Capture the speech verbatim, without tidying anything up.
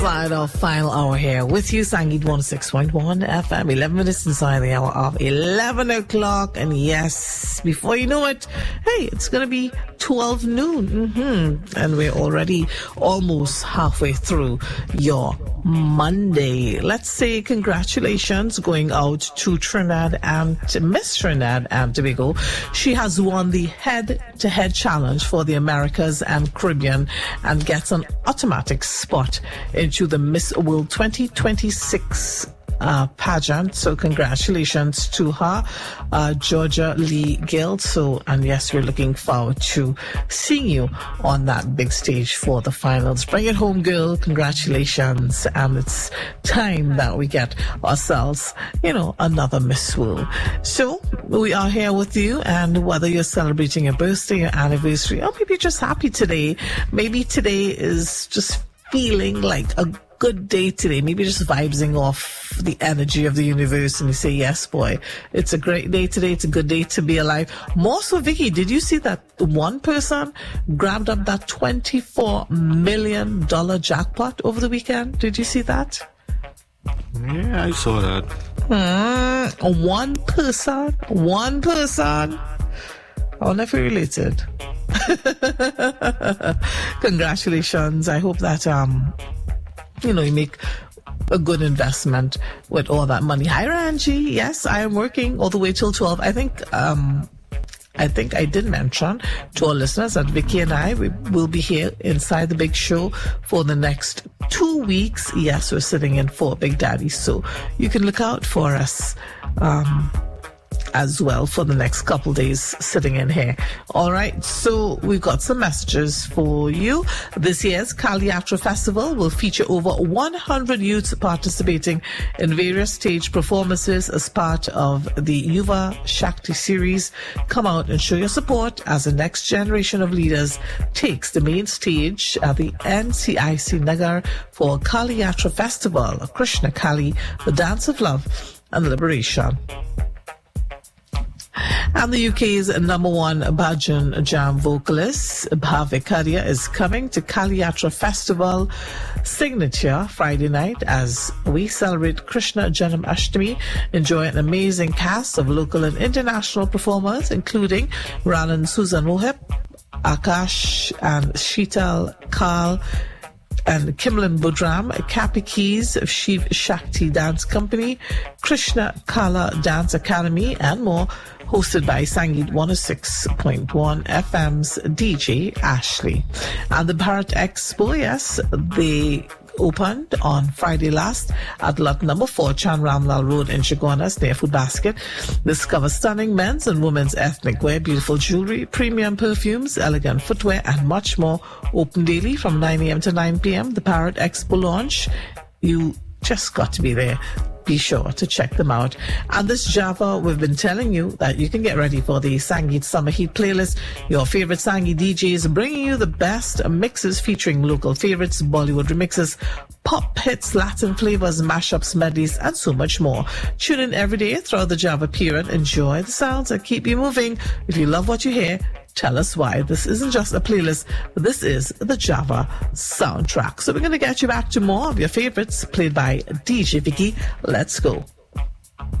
Right, our final hour here with you, Sangeet one oh six point one F M, eleven minutes inside the hour of eleven o'clock. And yes, before you know it, hey, it's going to be twelve noon. Mm-hmm. And we're already almost halfway through your Monday. Let's say congratulations going out to Trinidad and to Miss Trinidad and Tobago. She has won the head-to-head challenge for the Americas and Caribbean and gets an automatic spot into the Miss World twenty twenty-six uh, pageant. So congratulations to her, uh, Georgia Lee Gill. So, and yes, we're looking forward to seeing you on that big stage for the finals. Bring it home, girl. Congratulations. And it's time that we get ourselves, you know, another Miss World. So we are here with you, and whether you're celebrating your birthday, your anniversary, or maybe you're just happy today, maybe today is just feeling like a good day today, maybe just vibing off the energy of the universe, and you say, yes, boy, it's a great day today, it's a good day to be alive. More so, Vicky, did you see that one person grabbed up that twenty-four million dollars jackpot over the weekend? Did you see that? Yeah, I saw that. Mm, one person, one person. I wonder if we related. Congratulations. I hope that um you know you make a good investment with all that money. Hi Ranji, yes, I am working all the way till twelve. I think um I think I did mention to our listeners that Vicky and I we will be here inside the big show for the next two weeks. Yes, we're sitting in for Big Daddy, so you can look out for us um as well for the next couple days sitting in here. All right, so we've got some messages for you. This year's Kali Yatra Festival will feature over one hundred youths participating in various stage performances as part of the Yuva Shakti series. Come out and show your support as the next generation of leaders takes the main stage at the N C I C Nagar for Kali Yatra Festival, Krishna Kali, the dance of love and liberation. And the U K's number one Bhajan Jam vocalist, Bhavik Kadia, is coming to Kali Yatra Festival Signature Friday night as we celebrate Krishna Janam Ashtami. Enjoy an amazing cast of local and international performers, including Ranan Susan Mohip, Akash and Sheetal Kal, and Kimlan Budram, Kapi Keys of Shiv Shakti Dance Company, Krishna Kala Dance Academy, and more, hosted by Sangeet one oh six point one F M's D J Ashley. And the Bharat Expo, yes, they opened on Friday last at lot number four, Chan Ramlal Road in Chaguanas near Food Basket. Discover stunning men's and women's ethnic wear, beautiful jewelry, premium perfumes, elegant footwear, and much more. Open daily from nine a.m. to nine p.m. The Bharat Expo launch. You just got to be there. Be sure to check them out. And this Java, we've been telling you that you can get ready for the Sangeet Summer Heat playlist. Your favorite Sangeet D Js bringing you the best mixes featuring local favorites, Bollywood remixes, pop hits, Latin flavors, mashups, medleys, and so much more. Tune in every day throughout the Java period. Enjoy the sounds and keep you moving. If you love what you hear, tell us why. This isn't just a playlist, but this is the Java soundtrack. So we're going to get you back to more of your favorites played by D J Vicky. Let's go.